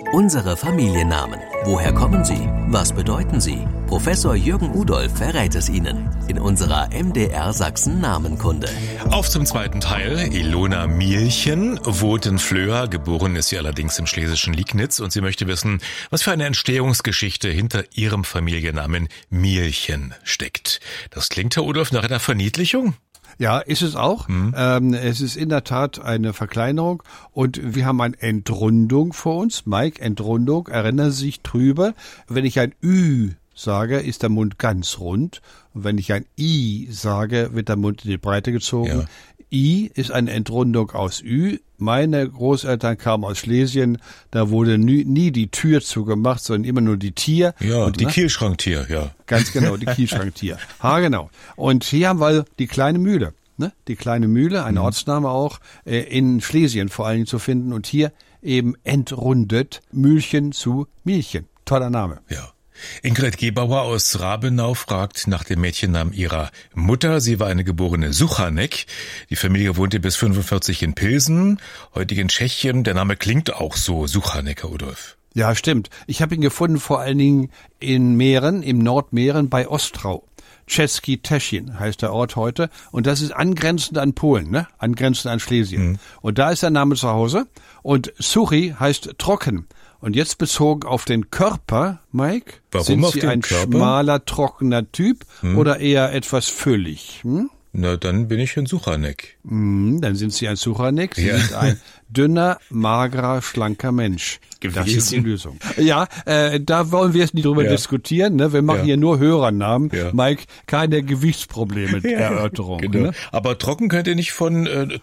Unsere Familiennamen. Woher kommen sie? Was bedeuten sie? Professor Jürgen Udolph verrät es Ihnen in unserer MDR Sachsen Namenkunde. Auf zum zweiten Teil. Ilona Mielchen wohnt in Flöa. Geboren ist sie allerdings im schlesischen Liegnitz. Und sie möchte wissen, was für eine Entstehungsgeschichte hinter ihrem Familiennamen Mielchen steckt. Das klingt, Herr Udolph, nach einer Verniedlichung? Ja, ist es auch. Es ist in der Tat eine Verkleinerung und wir haben eine Entrundung vor uns. Mike, Entrundung, erinnern Sie sich drüber. Wenn ich ein Ü sage, ist der Mund ganz rund. Und wenn ich ein I sage, wird der Mund in die Breite gezogen. Ja. I ist eine Entrundung aus Ü. Meine Großeltern kamen aus Schlesien, da wurde nie die Tür zugemacht, sondern immer nur die Tier. Ja, und, die Kielschranktier, ja. Ganz genau, die Kielschranktier. Genau. Und hier haben wir die kleine Mühle. Ne? Die kleine Mühle, ein Ortsname auch, in Schlesien vor allen Dingen zu finden. Und hier eben entrundet Mühlchen zu Mielchen. Toller Name. Ja. Ingrid Gebauer aus Rabenau fragt nach dem Mädchennamen ihrer Mutter. Sie war eine geborene Suchanek. Die Familie wohnte bis 45 in Pilsen, heutig in Tschechien. Der Name klingt auch so, Suchanek, Herr Udolph. Ja, stimmt. Ich habe ihn gefunden vor allen Dingen in Mähren, im Nordmähren bei Ostrau. Český Těšín heißt der Ort heute. Und das ist angrenzend an Polen, ne? Angrenzend an Schlesien. Und da ist der Name zu Hause. Und Suchi heißt trocken. Und jetzt bezogen auf den Körper, Mike, warum sind auf Sie den ein Körper? Schmaler, trockener Typ oder eher etwas füllig? Na, dann bin ich ein Suchanek. Dann sind Sie ein Suchanek. Sie sind ein dünner, magerer, schlanker Mensch. Das ist die Lösung. Ja, da wollen wir jetzt nicht drüber diskutieren. Ne? Wir machen hier nur Hörernamen. Ja. Mike, keine Gewichtsprobleme, Erörterung. Genau. Ne? Aber trocken könnte nicht von